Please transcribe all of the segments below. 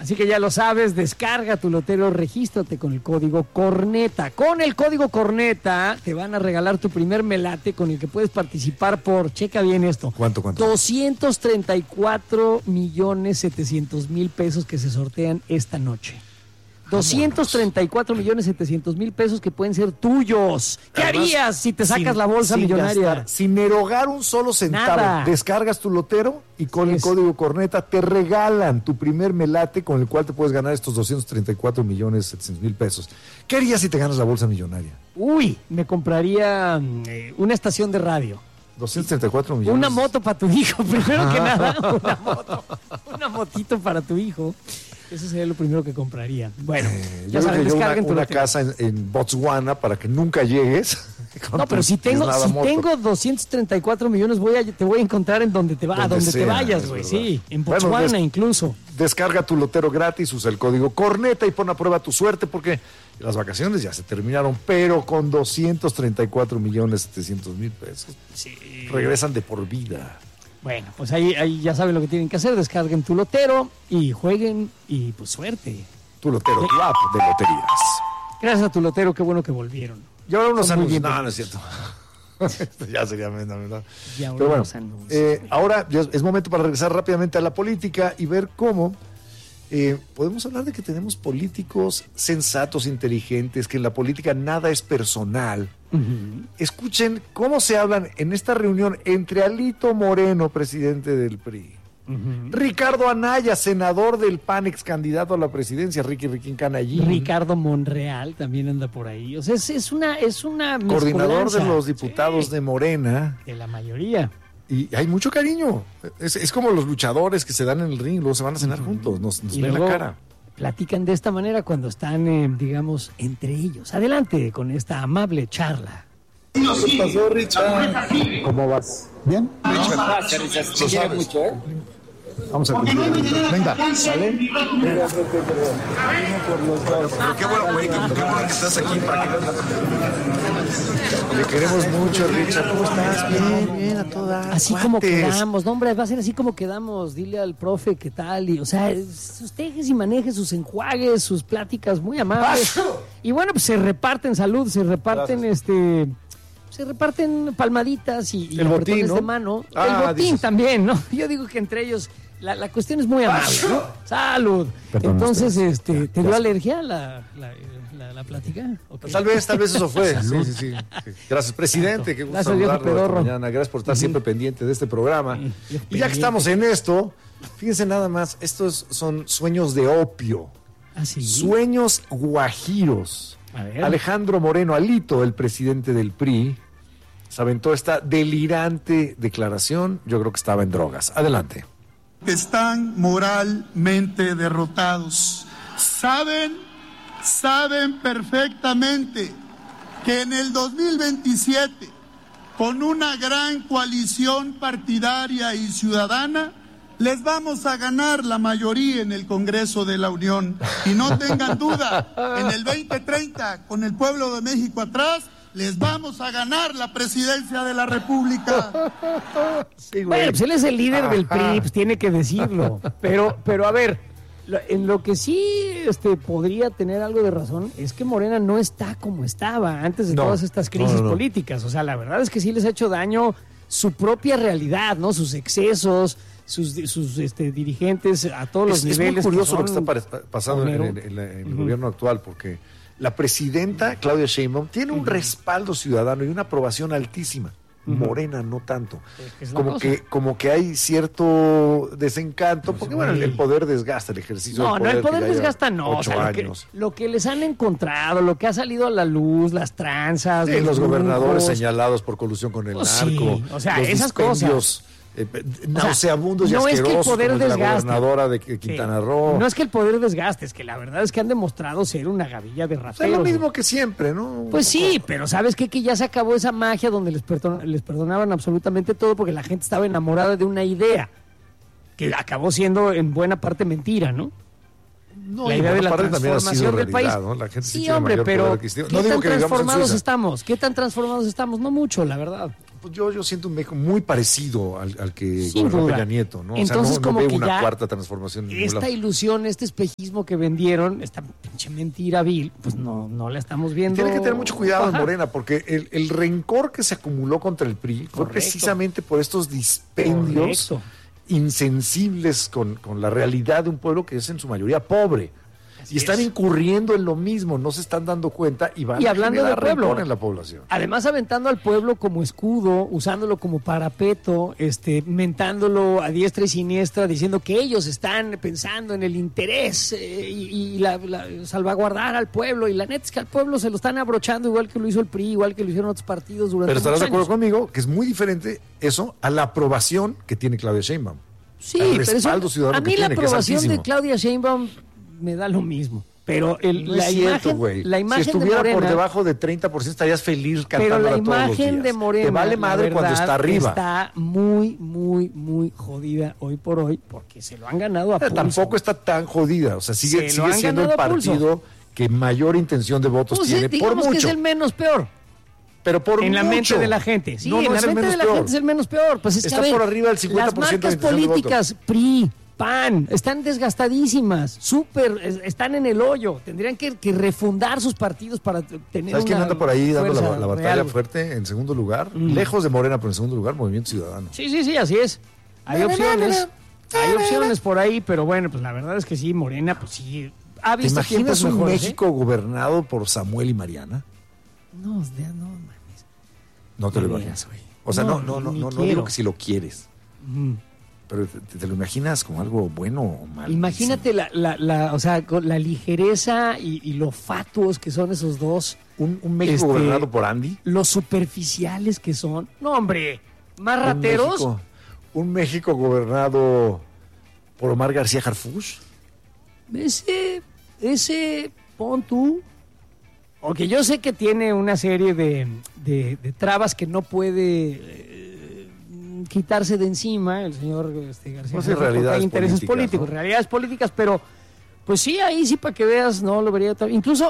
Así que ya lo sabes, descarga tu lotero, regístrate con el código Corneta. Con el código Corneta te van a regalar tu primer melate con el que puedes participar por, checa bien esto. ¿Cuánto? 234,700,000 pesos que se sortean esta noche. 234,700,000 pesos que pueden ser tuyos. ¿Qué harías si te sacas la bolsa millonaria? Gastar, sin erogar un solo centavo. Nada. Descargas tu lotero y con el código Corneta te regalan tu primer melate con el cual te puedes ganar estos 234,700,000 pesos. ¿Qué harías si te ganas la bolsa millonaria? Uy, me compraría una estación de radio. 234 millones. Una moto para tu hijo, primero que nada. Una moto. Una motito para tu hijo. Eso sería lo primero que compraría. Bueno, ya saben, descarguen una casa en Botswana para que nunca llegues. No, pero si tengo 234 millones, te voy a encontrar en donde te vayas, güey. Sí, en Botswana incluso. Descarga tu lotero gratis, usa el código Corneta y pon a prueba tu suerte porque las vacaciones ya se terminaron, pero con 234,700,000 pesos. Sí. Regresan de por vida. Bueno, pues ahí ya saben lo que tienen que hacer. Descarguen tu lotero y jueguen y pues suerte. Tu lotero, tu app de loterías. Gracias a tu lotero, qué bueno que volvieron. Y ahora unos anuncios. No es cierto. Ya sería ¿verdad? Pero bueno, ahora ya es momento para regresar rápidamente a la política y ver cómo podemos hablar de que tenemos políticos sensatos, inteligentes, que en la política nada es personal. Uh-huh. Escuchen cómo se hablan en esta reunión entre Alito Moreno, presidente del PRI, uh-huh, Ricardo Anaya, senador del PAN, ex candidato a la presidencia, Riquín Canallín. Ricardo Monreal también anda por ahí. O sea, es una coordinador de los diputados de Morena. De la mayoría. Y hay mucho cariño. Es como los luchadores que se dan en el ring, luego se van a cenar juntos, nos ven la cara. Platican de esta manera cuando están, digamos, entre ellos. Adelante con esta amable charla. ¿Qué pasó, Richard? ¿Cómo vas? ¿Bien? Richard, te quiere mucho, ¿eh? Vamos a continuar. Venga, ¿sale? Pero qué bueno, güey, qué bueno que estás aquí para que... Le queremos mucho, Richard. ¿Cómo estás? Bien, a todas. Así como quedamos, no, hombre, va a ser así como quedamos. Dile al profe qué tal. Y, o sea, sus tejes y manejes, sus enjuagues, sus pláticas muy amables. Y bueno, pues se reparten salud, se reparten se reparten palmaditas y el botín, ¿no? de mano. El botín dices. También, ¿no? Yo digo que entre ellos la cuestión es muy amable, ¿no? Salud. Perdón, entonces, ¿te dio alergia la plática? Okay. Tal vez eso fue. Sí. Gracias, presidente. Qué gusto saludarlo esta mañana. Gracias por estar siempre pendiente de este programa. Y ya que estamos en esto, fíjense nada más, estos son sueños de opio. ¿Ah, sí? Sueños guajiros. Alejandro Moreno, Alito, el presidente del PRI, se aventó esta delirante declaración. Yo creo que estaba en drogas. Adelante. Están moralmente derrotados. Saben perfectamente que en el 2027, con una gran coalición partidaria y ciudadana, les vamos a ganar la mayoría en el Congreso de la Unión. Y no tengan duda, en el 2030, con el pueblo de México atrás, les vamos a ganar la presidencia de la República. Sí, bueno, pues él es el líder del PRI, pues tiene que decirlo. Pero a ver, en lo que sí podría tener algo de razón es que Morena no está como estaba antes de todas estas crisis políticas. O sea, la verdad es que sí les ha hecho daño su propia realidad, ¿no? Sus excesos, sus dirigentes a todos los niveles. Es muy curioso lo que está pasando en el gobierno actual, porque la presidenta Claudia Sheinbaum tiene un respaldo ciudadano y una aprobación altísima. Morena no tanto. Como que hay cierto desencanto, porque bueno, el poder desgasta el ejercicio. No, el poder desgasta no. 8 años. Lo que les han encontrado, lo que ha salido a la luz, las tranzas, los gobernadores señalados por colusión con el narco. Sí, o sea, esas cosas. Nauseabundos y asquerosos, como la gobernadora de Quintana Roo. No es que el poder desgaste, es que la verdad es que han demostrado ser una gavilla de rateros. Es lo mismo que siempre, ¿no? Pues sí, pero ¿sabes qué? Que ya se acabó esa magia donde les perdonaban absolutamente todo porque la gente estaba enamorada de una idea que acabó siendo en buena parte mentira, ¿no? No, la idea de la transformación del país. ¿no? La gente sí, hombre, pero ¿qué tan transformados estamos? ¿Qué tan transformados estamos? No mucho, la verdad. Pues yo siento un México muy parecido al que gobernó Peña Nieto, ¿no? Entonces, o sea, no como veo que una cuarta transformación. Esta ilusión, este espejismo que vendieron, esta pinche mentira vil, pues no la estamos viendo. Tiene que tener mucho cuidado en Morena, porque el rencor que se acumuló contra el PRI fue precisamente por estos dispendios insensibles con la realidad de un pueblo que es en su mayoría pobre. Y están incurriendo en lo mismo, no se están dando cuenta y van a generar rencor en la población. Además, aventando al pueblo como escudo, usándolo como parapeto, mentándolo a diestra y siniestra, diciendo que ellos están pensando en el interés y salvaguardar al pueblo. Y la neta es que al pueblo se lo están abrochando igual que lo hizo el PRI, igual que lo hicieron otros partidos durante Pero estarás de acuerdo años. conmigo que es muy diferente eso a la aprobación que tiene Claudia Sheinbaum. Sí, el pero respaldo ciudadano a mí que la tiene, que es aprobación de altísimo. Claudia Sheinbaum me da lo mismo. Pero La imagen si estuviera de Morena, por debajo de 30% estarías feliz cantándola pero la todos los imagen días. de Morena, te vale madre cuando está arriba. Está muy, muy, muy jodida hoy por hoy porque se lo han ganado a pulso. Tampoco está tan jodida, o sea, sigue siendo el partido que mayor intención de votos tiene por mucho. Que es el menos peor. Pero por en mucho. la mente de la gente. Sí, no en la mente de la gente es el menos peor. Pues es está que, por arriba del 50% las marcas políticas, PRI, PAN, están desgastadísimas, están en el hoyo. Tendrían que refundar sus partidos para tener ¿Sabes quién anda por ahí dando la batalla real fuerte en segundo lugar? Lejos de Morena, pero en segundo lugar, Movimiento Ciudadano. Sí, así es. Hay opciones. Hay opciones por ahí, pero bueno, pues la verdad es que sí, Morena, pues sí. ¿Ha visto ¿Te imaginas un mejores, México gobernado por Samuel y Mariana? No mames. No te lo imaginas, güey. O sea, no digo que si lo quieres. Pero te lo imaginas como algo bueno o malo. Imagínate o sea, con la ligereza y lo fatuos que son esos dos. Un México gobernado por Andy. Los superficiales que son. No, hombre, más rateros. Un México gobernado por Omar García Harfuch. Ese pon tú. Porque yo sé que tiene una serie de trabas que no puede quitarse de encima el señor García. Pues hay intereses políticos, ¿no? realidades políticas, pero pues sí, ahí sí para que veas, no lo vería tan... Incluso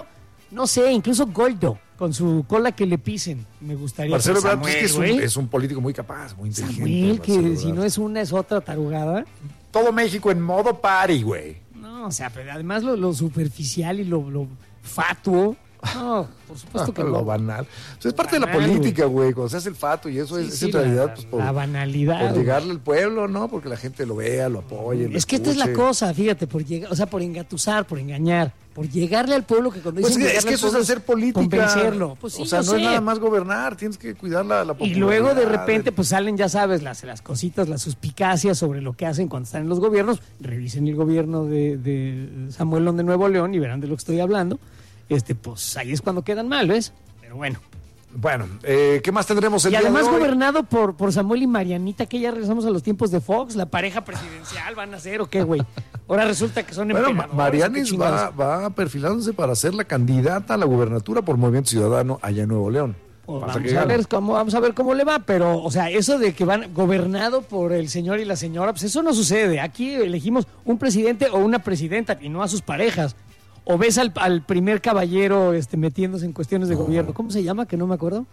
Goldo, con su cola que le pisen, me gustaría. Marcelo Ebrard, pues, es un político muy capaz, muy inteligente. Samuel, que si no es una, es otra tarugada. Todo México en modo party, güey. No, o sea, pero además lo superficial y lo fatuo. No, por supuesto que lo banal. O sea, es parte de la política, güey. Cuando se hace el fato y eso es en realidad pues, por la banalidad. Por llegarle al pueblo, ¿no? Porque la gente lo vea, lo apoye. Es que esta es la cosa, fíjate, por llegar, o sea, por engatusar, por engañar, por llegarle al pueblo que cuando dicen es que eso es hacer política. Convencerlo. Pues sí, o sea, no es nada más gobernar, tienes que cuidar la popularidad. Y luego de repente, pues salen, ya sabes, las cositas, las suspicacias sobre lo que hacen cuando están en los gobiernos. Revisen el gobierno de Samuel de Nuevo León y verán de lo que estoy hablando. Pues ahí es cuando quedan mal, ¿ves? Pero bueno. Bueno, ¿qué más tendremos el día de hoy? Y además gobernado por Samuel y Marianita, que ya regresamos a los tiempos de Fox, la pareja presidencial, ¿van a ser o qué, güey? Ahora resulta que son emperadores. Marianis va perfilándose para ser la candidata a la gubernatura por Movimiento Ciudadano allá en Nuevo León. Pues vamos a ver cómo le va, pero, o sea, eso de que van gobernado por el señor y la señora, pues eso no sucede. Aquí elegimos un presidente o una presidenta y no a sus parejas. O ves al primer caballero metiéndose en cuestiones de gobierno. ¿Cómo se llama? Que no me acuerdo.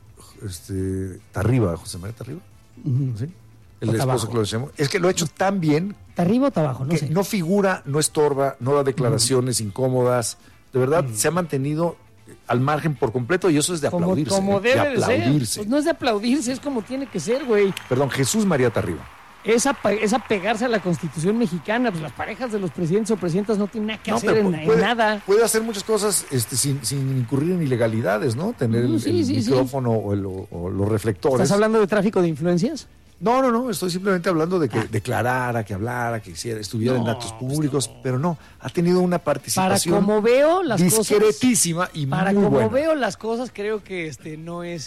Tarriba, José María Tarriba. ¿Sí? El esposo que lo decíamos. Es que lo ha hecho tan bien. ¿Tarriba o Tabajo? No sé. No figura, no estorba, no da declaraciones incómodas. De verdad, se ha mantenido al margen por completo y eso es de aplaudirse. Como debe de ser. Pues no es de aplaudirse, es como tiene que ser, güey. Perdón, Jesús María Tarriba. Es apegarse a la Constitución mexicana. Pues las parejas de los presidentes o presidentas no tienen nada que hacer en nada. Puede hacer muchas cosas sin incurrir en ilegalidades, ¿no? Tener el micrófono o los reflectores. ¿Estás hablando de tráfico de influencias? No. Estoy simplemente hablando de que declarara, que hablara, que estuviera en actos públicos, pero no. Ha tenido una participación para como veo las discretísima cosas, y para muy como buena. Veo las cosas, creo que no es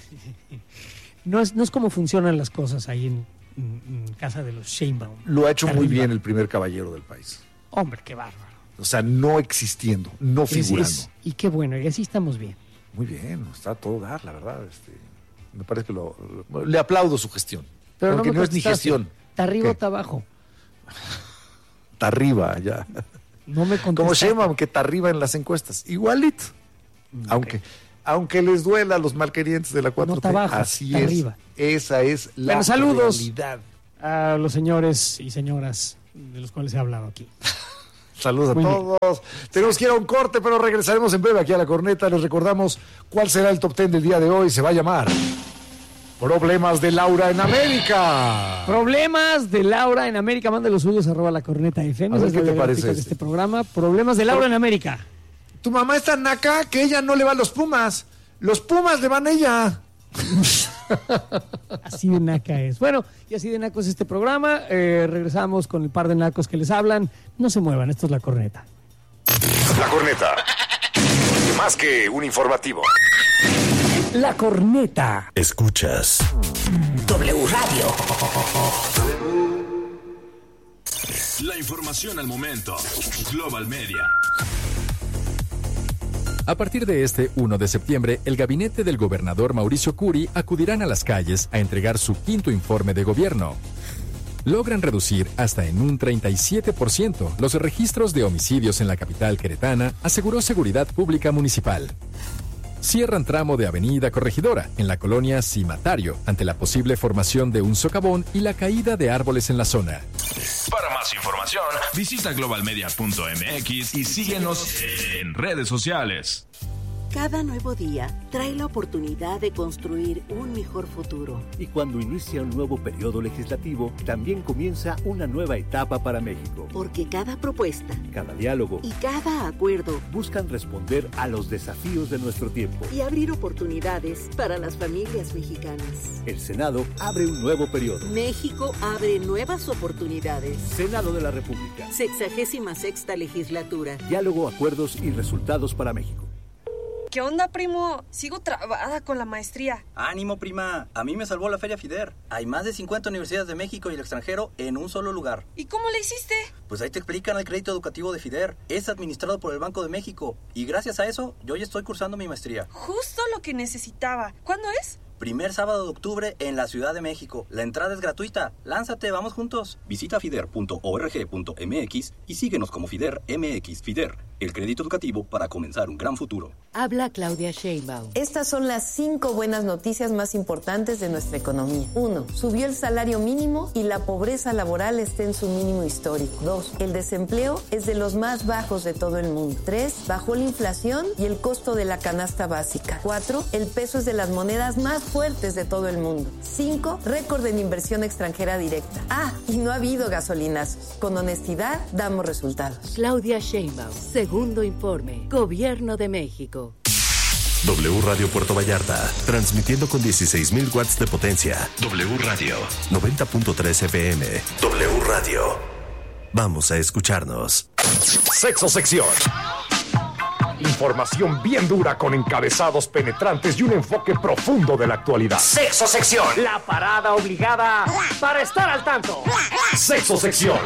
no es como funcionan las cosas ahí en casa de los Sheinbaum. Lo ha hecho muy bien el primer caballero del país. Hombre, qué bárbaro. O sea, no existiendo, no figurando. Y qué bueno, y así estamos bien. Muy bien, está a todo dar, la verdad. Me parece que le aplaudo su gestión. Pero porque no es ni gestión. ¿Está arriba o está abajo? Está arriba, ya. No me contestaste. Como Sheinbaum, que está arriba en las encuestas. Igualito. Okay. aunque les duela a los malquerientes de la 4T. No está abajo, así está es. Arriba. Esa es la bueno, saludos realidad. A los señores y señoras de los cuales he hablado aquí. Saludos a todos. Tenemos que ir a un corte, pero regresaremos en breve aquí a La Corneta. Les recordamos cuál será el top 10 del día de hoy. Se va a llamar Problemas de Laura en América. Problemas de Laura en América. Mande los suyos @lacorneta.fm. A ver qué te parece este programa. Problemas de Laura en América. Tu mamá es tan naca que ella no le va a los Pumas. Los Pumas le van a ella. Así de naca es. Bueno, y así de naco es este programa. Regresamos con el par de nacos que les hablan. No se muevan, esto es La Corneta. La Corneta. Más que un informativo. La Corneta. Escuchas W Radio. La información al momento. Global Media. A partir de este 1 de septiembre, el gabinete del gobernador Mauricio Curi acudirán a las calles a entregar su quinto informe de gobierno. Logran reducir hasta en un 37% los registros de homicidios en la capital queretana, aseguró Seguridad Pública Municipal. Cierran tramo de Avenida Corregidora, en la colonia Cimatario, ante la posible formación de un socavón y la caída de árboles en la zona. Para más información, visita globalmedia.mx y síguenos en redes sociales. Cada nuevo día trae la oportunidad de construir un mejor futuro. Y cuando inicia un nuevo periodo legislativo, también comienza una nueva etapa para México. Porque cada propuesta, cada diálogo y cada acuerdo buscan responder a los desafíos de nuestro tiempo y abrir oportunidades para las familias mexicanas. El Senado abre un nuevo periodo. México abre nuevas oportunidades. Senado de la República. 66ª legislatura. Diálogo, acuerdos y resultados para México. ¿Qué onda, primo? Sigo trabada con la maestría. Ánimo, prima. A mí me salvó la Feria FIDER. Hay más de 50 universidades de México y el extranjero en un solo lugar. ¿Y cómo le hiciste? Pues ahí te explican el crédito educativo de FIDER. Es administrado por el Banco de México. Y gracias a eso, yo ya estoy cursando mi maestría. Justo lo que necesitaba. ¿Cuándo es? Primer sábado de octubre en la Ciudad de México. La entrada es gratuita. Lánzate, vamos juntos. Visita fider.org.mx y síguenos como FIDER MX. FIDER, el crédito educativo para comenzar un gran futuro. Habla Claudia Sheinbaum. Estas son las 5 buenas noticias más importantes de nuestra economía. 1. Subió el salario mínimo y la pobreza laboral está en su mínimo histórico. 2. El desempleo es de los más bajos de todo el mundo. 3. Bajó la inflación y el costo de la canasta básica. 4. El peso es de las monedas más fuertes de todo el mundo. 5. Récord en inversión extranjera directa. Y no ha habido gasolinazos. Con honestidad damos resultados. Claudia Sheinbaum. Segundo informe. Gobierno de México. W Radio Puerto Vallarta, transmitiendo con 16,000 watts de potencia. W Radio, 90.3 FM. W Radio. Vamos a escucharnos. Sexo Sección. Información bien dura con encabezados penetrantes y un enfoque profundo de la actualidad. Sexo Sección. La parada obligada para estar al tanto. Sexo Sección.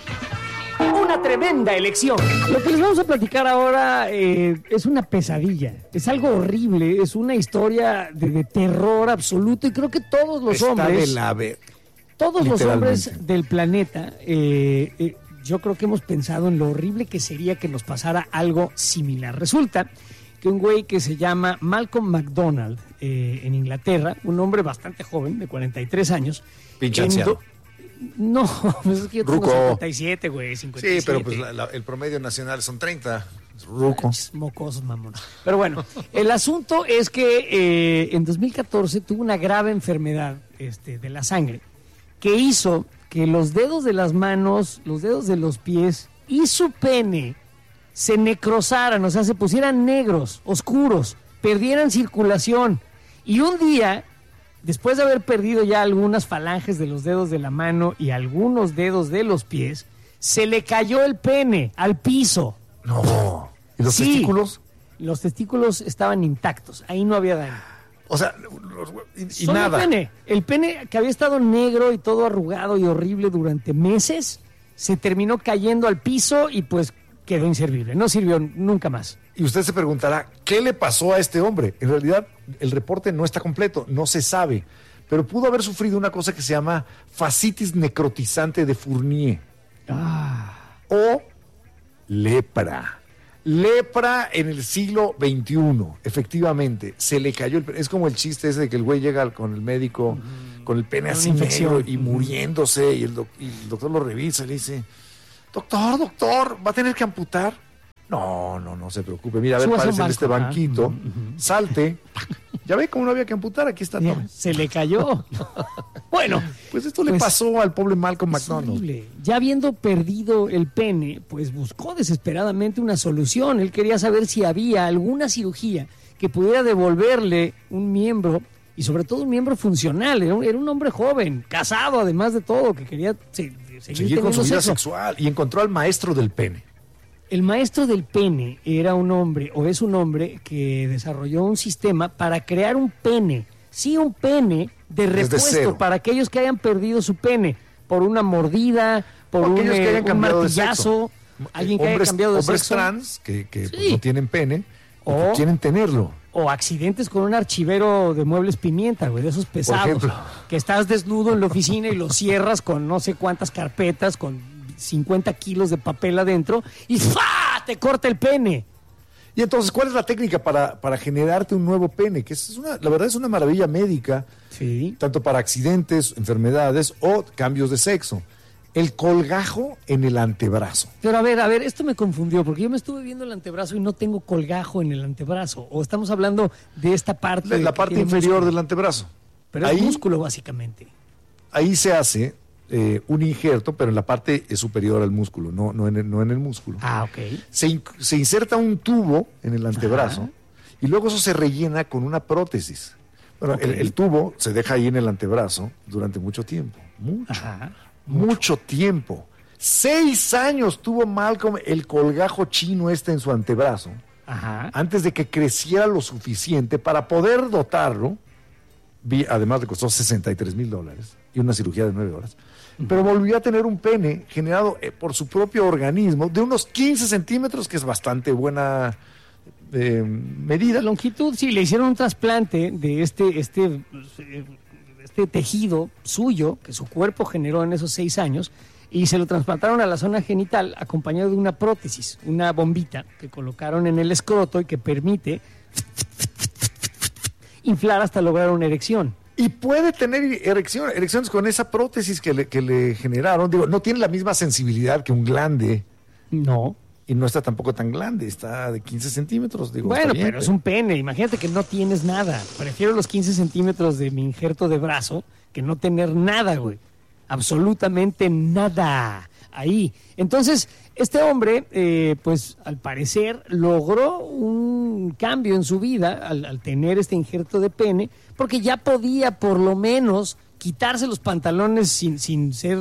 Una tremenda elección. Lo que les vamos a platicar ahora es una pesadilla. Es algo horrible. Es una historia de terror absoluto. Y creo que todos los hombres... Todos los hombres del planeta... yo creo que hemos pensado en lo horrible que sería que nos pasara algo similar. Resulta que un güey que se llama Malcolm McDonald, en Inglaterra, un hombre bastante joven, de 43 años. Pinche anciano. No, pues es que yo tengo 57, güey, 57. Sí, pero pues el promedio nacional son 30. Ruco. Mocosos, mamón. Pero bueno, el asunto es que en 2014 tuvo una grave enfermedad de la sangre que hizo que los dedos de las manos, los dedos de los pies y su pene se necrosaran, o sea, se pusieran negros, oscuros, perdieran circulación. Y un día, después de haber perdido ya algunas falanges de los dedos de la mano y algunos dedos de los pies, se le cayó el pene al piso. No. ¿Y los testículos? Los testículos estaban intactos, ahí no había daño. O sea, y nada. El pene que había estado negro y todo arrugado y horrible durante meses, se terminó cayendo al piso y pues quedó inservible. No sirvió nunca más. Y usted se preguntará, ¿qué le pasó a este hombre? En realidad, el reporte no está completo, no se sabe. Pero pudo haber sufrido una cosa que se llama fascitis necrotizante de Fournier. O lepra. Lepra en el siglo XXI, efectivamente, se le cayó el pene. Es como el chiste ese de que el güey llega con el médico con el pene así negro y muriéndose, y el doctor lo revisa y le dice, doctor, ¿va a tener que amputar? No se preocupe, mira, a ver, párese en este banquito, salte. Ya ve cómo no había que amputar, aquí está todo. Se le cayó. Bueno, pues esto le pasó al pobre Malcolm McDonald. Ya habiendo perdido el pene, pues buscó desesperadamente una solución. Él quería saber si había alguna cirugía que pudiera devolverle un miembro, y sobre todo un miembro funcional. Era un hombre joven, casado además de todo, que quería seguir con su vida sexual, y encontró al maestro del pene. El maestro del pene era un hombre, o es un hombre, que desarrolló un sistema para crear un pene. Sí, un pene de repuesto para aquellos que hayan perdido su pene por una mordida, por un martillazo, alguien que haya cambiado de sexo. Hombres trans que pues, no tienen pene o que quieren tenerlo. O accidentes con un archivero de muebles pimienta, güey, de esos pesados. Que estás desnudo en la oficina y lo cierras con no sé cuántas carpetas, con 50 kilos de papel adentro y ¡fa! Te corta el pene. Y entonces, ¿cuál es la técnica para generarte un nuevo pene? Que la verdad es una maravilla médica, tanto para accidentes, enfermedades o cambios de sexo. El colgajo en el antebrazo. Pero a ver, esto me confundió, porque yo me estuve viendo el antebrazo y no tengo colgajo en el antebrazo. O estamos hablando de esta parte. La parte inferior del antebrazo. Pero es músculo, básicamente. Ahí se hace un injerto, pero en la parte superior al músculo, no en el músculo. Ah, ok. Se inserta un tubo en el antebrazo y luego eso se rellena con una prótesis. Bueno, el tubo se deja ahí en el antebrazo durante mucho tiempo. Mucho tiempo. 6 años tuvo Malcolm el colgajo chino en su antebrazo antes de que creciera lo suficiente para poder dotarlo. Además le costó $63,000 y una cirugía de 9 horas. Pero volvió a tener un pene generado por su propio organismo de unos 15 centímetros, que es bastante buena medida. Longitud, sí, le hicieron un trasplante de este tejido suyo que su cuerpo generó en esos 6 años, y se lo trasplantaron a la zona genital acompañado de una prótesis, una bombita que colocaron en el escroto y que permite inflar hasta lograr una erección. Y puede tener erecciones con esa prótesis que le generaron. Digo, no tiene la misma sensibilidad que un glande. No. Y no está tampoco tan grande, está de 15 centímetros. Digo, bueno, pero es un pene. Imagínate que no tienes nada. Prefiero los 15 centímetros de mi injerto de brazo que no tener nada, güey. Absolutamente nada ahí. Entonces, este hombre, pues al parecer logró un cambio en su vida al tener este injerto de pene, porque ya podía por lo menos quitarse los pantalones sin ser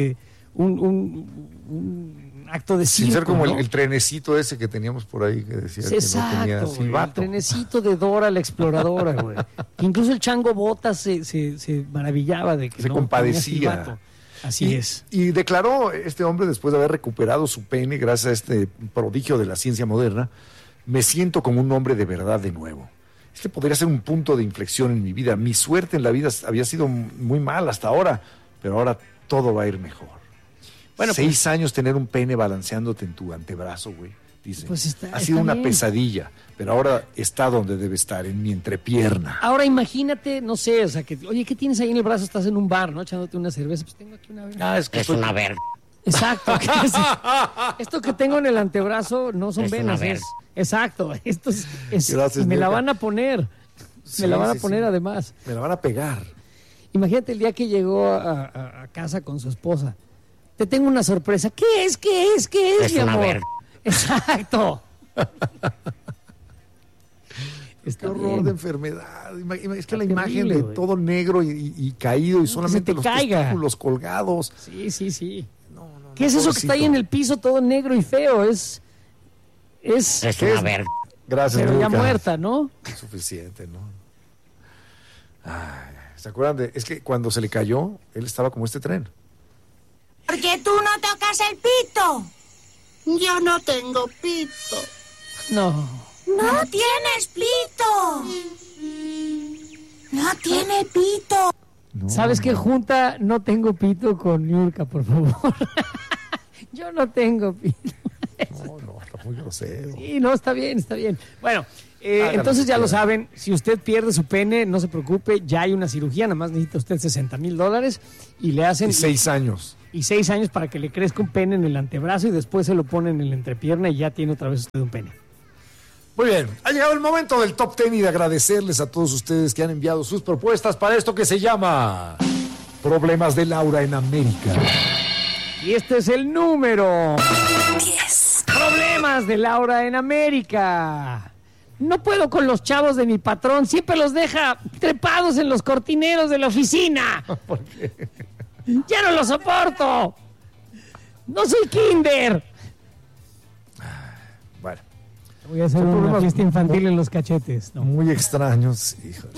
un acto de circo. Sin ser como el trenecito ese que teníamos por ahí que decía que no tenía silbato. El trenecito de Dora la exploradora, güey. Que incluso el Chango Botas se maravillaba de que se compadecía. Así es. Y declaró este hombre, después de haber recuperado su pene gracias a este prodigio de la ciencia moderna: me siento como un hombre de verdad de nuevo. Este podría ser un punto de inflexión en mi vida. Mi suerte en la vida había sido muy mal hasta ahora, pero ahora todo va a ir mejor. Bueno, 6 años tener un pene balanceándote en tu antebrazo, güey. Dice, ha sido una pesadilla, pero ahora está donde debe estar, en mi entrepierna. Ahora imagínate, no sé, o sea, oye, ¿qué tienes ahí en el brazo? Estás en un bar, ¿no? Echándote una cerveza. Pues tengo aquí una verga. Es que es una verga. Exacto. Esto que tengo en el antebrazo no son venas. Exacto. Esto es gracias, me la van a poner. Me la van a poner además. Me la van a pegar. Imagínate el día que llegó a casa con su esposa. Te tengo una sorpresa. ¿Qué es, mi amor? Verga. Exacto. Qué horror de enfermedad. Es que la imagen de todo negro y caído y solamente los testículos colgados. Sí. ¿Qué es eso que está ahí en el piso todo negro y feo? Es una verga. Gracias, pero ya muerta, ¿no? Es suficiente, ¿no? Ay, ¿se acuerdan de? Es que cuando se le cayó, él estaba como este tren. ¿Por qué tú no tocas el pito? Yo no tengo pito. No. No tienes pito. No tiene pito. No, ¿sabes qué? Junta no tengo pito con Niurka, por favor. Yo no tengo pito. No. muy grosero. Sí, no, está bien. Bueno, entonces ya lo saben, si usted pierde su pene, no se preocupe, ya hay una cirugía, nada más necesita usted $60,000 y le hacen... Y 6 años. Y 6 años para que le crezca un pene en el antebrazo y después se lo ponen en la entrepierna y ya tiene otra vez usted un pene. Muy bien, ha llegado el momento del Top 10 y de agradecerles a todos ustedes que han enviado sus propuestas para esto que se llama Problemas de Laura en América. Y este es el número 10. Problemas de Laura en América. No puedo con los chavos de mi patrón, siempre los deja trepados en los cortineros de la oficina. ¿Por qué? ¡Ya no lo soporto! ¡No soy kinder! Bueno. Voy a hacer una fiesta infantil en los cachetes. No. Muy extraños, híjole.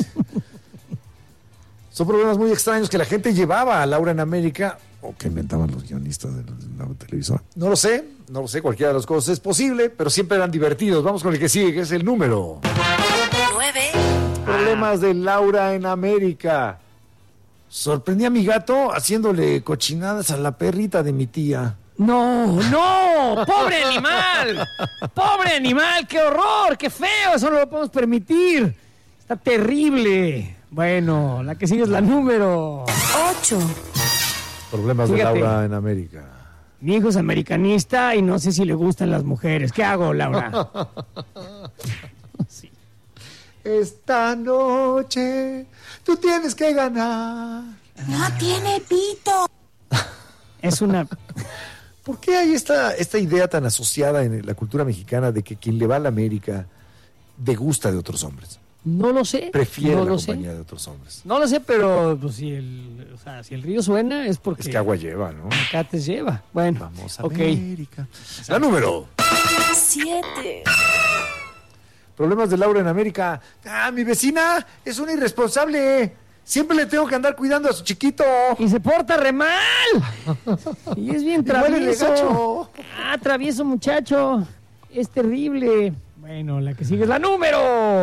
Son problemas muy extraños que la gente llevaba a Laura en América, o que inventaban los guionistas de la televisora. No lo sé, cualquiera de las cosas es posible, pero siempre eran divertidos. Vamos con el que sigue, que es el número 9. Problemas de Laura en América. Sorprendí a mi gato haciéndole cochinadas a la perrita de mi tía. ¡No! ¡Pobre animal! ¡Pobre animal! ¡Qué horror! ¡Qué feo! Eso no lo podemos permitir. Está terrible. Bueno, la que sigue es la número 8. Problemas de Laura en América. Mi hijo es americanista y no sé si le gustan las mujeres. ¿Qué hago, Laura? Sí. Esta noche tú tienes que ganar. No tiene pito. Es una... ¿Por qué hay esta idea tan asociada en la cultura mexicana de que quien le va a la América degusta de otros hombres? No lo sé. Prefiere la compañía de otros hombres. No lo sé, pero pues, si el río suena es porque... Es que agua lleva, ¿no? Mecates lleva. Bueno, vamos a América. La número 7. Problemas de Laura en América. Mi vecina es una irresponsable. Siempre le tengo que andar cuidando a su chiquito. Y se porta re mal. Y es bien travieso. Travieso muchacho. Es terrible. Bueno, la que sigue es la número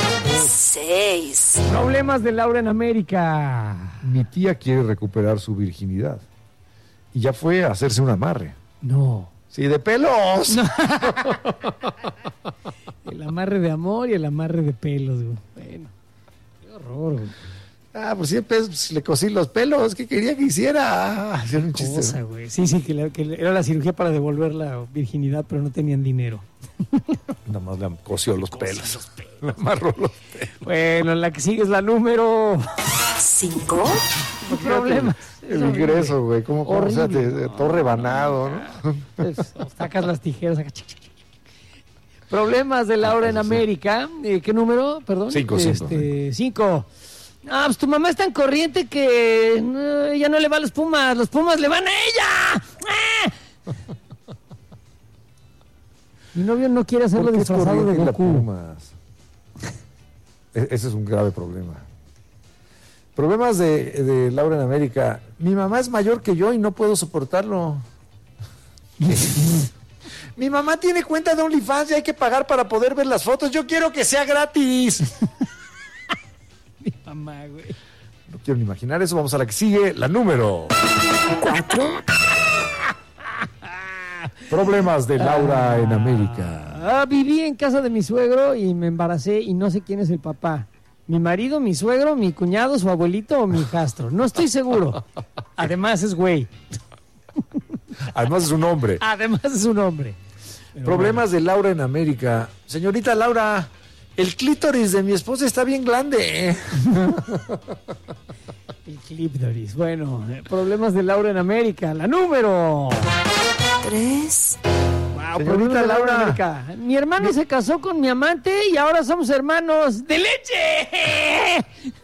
6. Problemas de Laura en América. Mi tía quiere recuperar su virginidad. Y ya fue a hacerse un amarre. No. Sí, de pelos. No. El amarre de amor y el amarre de pelos, güey. Bueno, qué horror, güey. Por 100 pesos le cosí los pelos. ¿Qué quería que hiciera? Hacer un chiste. Cosa, güey. Sí, que era la cirugía para devolver la virginidad, pero no tenían dinero. Nada más le cosió los pelos. Le amarró los pelos. Bueno, la que sigue es la número 5. Problemas. El ingreso, güey. ¿Cómo? O sea, todo rebanado, ¿no? Pues, sacas las tijeras. Problemas de Laura en América. ¿Qué número? Perdón. 5. 5. Pues tu mamá es tan corriente que ella no le va a los Pumas le van a ella. Mi novio no quiere hacerlo disfrazado de Goku. Ese es un grave problema. Problemas de Laura en América. Mi mamá es mayor que yo y no puedo soportarlo. Mi mamá tiene cuenta de OnlyFans y hay que pagar para poder ver las fotos. Yo quiero que sea gratis. Mi mamá, güey. No quiero ni imaginar eso. Vamos a la que sigue, la número 4. Problemas de Laura en América. Viví en casa de mi suegro y me embaracé y no sé quién es el papá. Mi marido, mi suegro, mi cuñado, su abuelito o mi hijastro. No estoy seguro. Además es güey. Además es un hombre. Pero Problemas de Laura en América. Señorita Laura, el clítoris de mi esposa está bien grande. El clítoris. Bueno, problemas de Laura en América. La número 3. Wow, señorita Laura. Mi hermano se casó con mi amante y ahora somos hermanos de leche.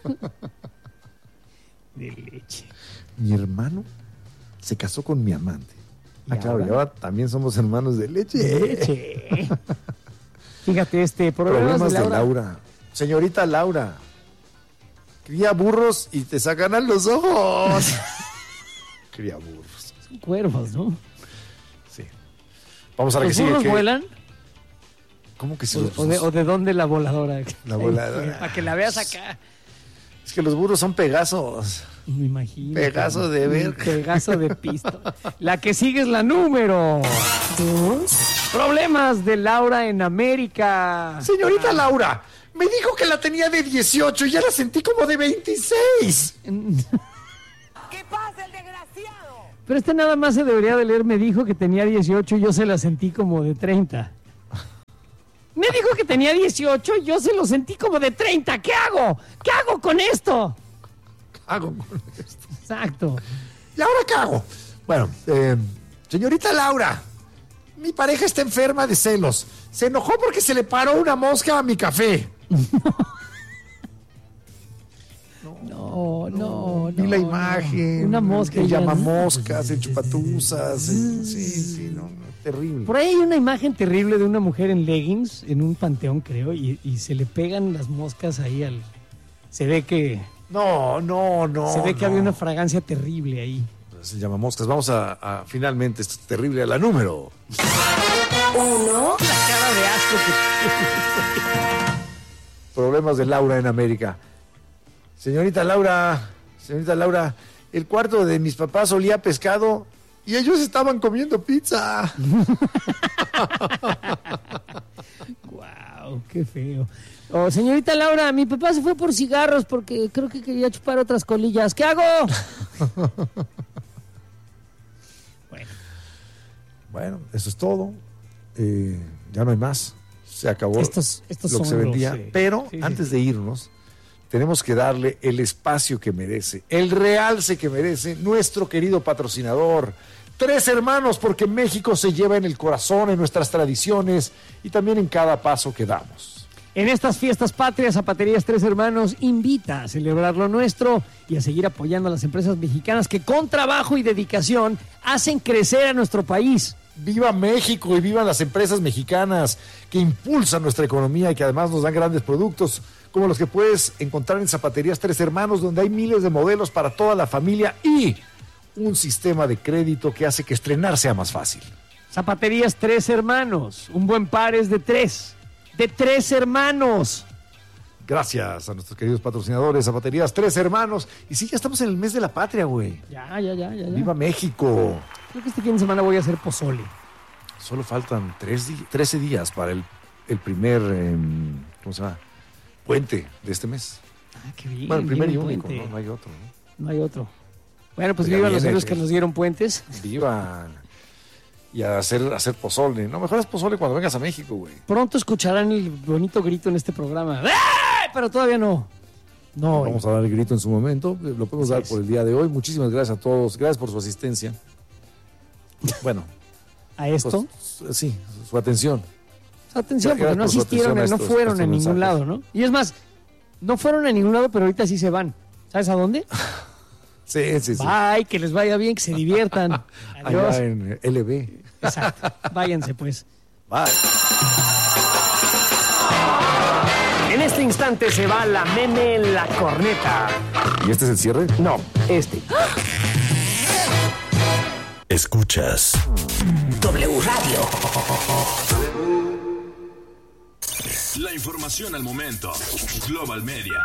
De leche. Mi hermano se casó con mi amante. Claro, y ahora también somos hermanos de leche. Fíjate, problemas de Laura. Señorita Laura, cría burros y te sacan a los ojos. Cría burros. Son cuervos, ¿no? Sí. Vamos a la que sigue. ¿Los burros vuelan? ¿Cómo que sí? ¿O de dónde la voladora? La voladora. Para que la veas acá. Es que los burros son Pegasos. Me imagino. Pegaso de verga. Pegaso de pisto. La que sigue es la número 2. Problemas de Laura en América. Señorita Laura, me dijo que la tenía de 18 y ya la sentí como de 26. ¿Qué pasa, el desgraciado? Pero nada más se debería de leer, me dijo que tenía 18 y yo se la sentí como de 30. Me dijo que tenía 18 y yo se lo sentí como de 30. ¿Qué hago? ¿Qué hago con esto? ¿Qué hago con esto? Exacto. ¿Y ahora qué hago? Bueno, señorita Laura, mi pareja está enferma de celos. Se enojó porque se le paró una mosca a mi café. No. Vi la imagen. Una mosca. El llamamoscas, el chupatuzas. Sí, terrible. Por ahí hay una imagen terrible de una mujer en leggings, en un panteón, creo, y se le pegan las moscas ahí al... Se ve que... No. Se ve que había una fragancia terrible ahí. Se llama moscas. Vamos a finalmente, esto es terrible, a la número 1. La cara de asco que... Problemas de Laura en América. Señorita Laura, el cuarto de mis papás olía a pescado y ellos estaban comiendo pizza. Guau, qué feo. Oh, señorita Laura, mi papá se fue por cigarros porque creo que quería chupar otras colillas. ¿Qué hago? Bueno, eso es todo. Ya no hay más. Se acabó estos lo que se vendía. Pero sí, antes de irnos, tenemos que darle el espacio que merece, el realce que merece nuestro querido patrocinador. 3 Hermanos, porque México se lleva en el corazón, en nuestras tradiciones y también en cada paso que damos. En estas fiestas patrias, Zapaterías 3 Hermanos invita a celebrar lo nuestro y a seguir apoyando a las empresas mexicanas que con trabajo y dedicación hacen crecer a nuestro país. ¡Viva México y vivan las empresas mexicanas que impulsan nuestra economía y que además nos dan grandes productos, como los que puedes encontrar en Zapaterías 3 Hermanos, donde hay miles de modelos para toda la familia y un sistema de crédito que hace que estrenar sea más fácil. Zapaterías 3 Hermanos, un buen par es de 3. De 3 hermanos. Gracias a nuestros queridos patrocinadores, Zapaterías 3 Hermanos. Y sí, ya estamos en el mes de la patria, güey. Ya. ¡Viva México! Creo que este fin de semana voy a hacer pozole. Solo faltan 13 días para el primer, ¿cómo se llama? Puente de este mes. Ah, qué bien. Bueno, el primer y único, puente. no hay otro. No hay otro. Bueno, pues vivan los héroes que nos dieron puentes. Vivan. Y a hacer pozole. No, mejor es pozole cuando vengas a México, güey. Pronto escucharán el bonito grito en este programa. ¡Eh! Pero todavía no. Vamos a dar el grito en su momento. Lo podemos dar por el día de hoy. Muchísimas gracias a todos. Gracias por su asistencia. Bueno. ¿A esto? Pues, sí, su atención. Su atención, porque no asistieron, no fueron a ningún lado, ¿no? Y es más, no fueron a ningún lado, pero ahorita sí se van. ¿Sabes a dónde? Sí. Bye, que les vaya bien, que se diviertan. Adiós. Allá en LB. Exacto. Váyanse, pues. Bye. En este instante se va la meme en la corneta. ¿Y este es el cierre? No, este. Escuchas W Radio. La información al momento. Global Media.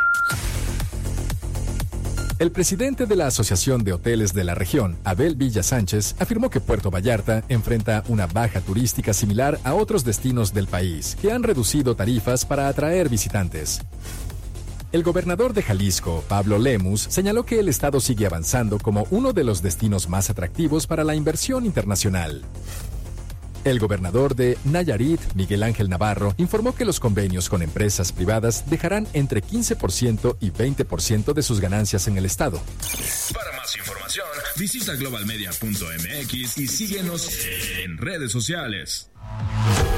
El presidente de la Asociación de Hoteles de la Región, Abel Villa Sánchez, afirmó que Puerto Vallarta enfrenta una baja turística similar a otros destinos del país, que han reducido tarifas para atraer visitantes. El gobernador de Jalisco, Pablo Lemus, señaló que el estado sigue avanzando como uno de los destinos más atractivos para la inversión internacional. El gobernador de Nayarit, Miguel Ángel Navarro, informó que los convenios con empresas privadas dejarán entre 15% y 20% de sus ganancias en el estado. Para más información, visita globalmedia.mx y síguenos en redes sociales.